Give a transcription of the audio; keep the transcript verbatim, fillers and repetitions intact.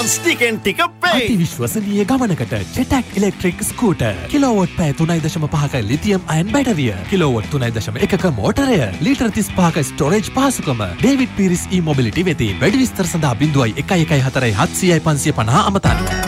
Advance ටිකෙන් ටික පේ. අති විශ්වසනීය ගමනකට ජෙටැක් ඉලෙක්ට්‍රික් ස්කූටර්. කිලෝවොට් පැය තුනයි දශම පහක ලිතියම් අයන් බැටරිය. කිලෝවොට් තුනයි දශම එකක මෝටරය. ලීටර් තිස් පහක ස්ටෝරේජ් පහසුකම. ඩේවිඩ් පීරිස් ඊ මොබිලිටි වෙතින් වැඩි විස්තර සඳහා බිංදුවයි එකයි එකයි හතරයි හත්සියයි පන්සිය පනහ අමතන්න.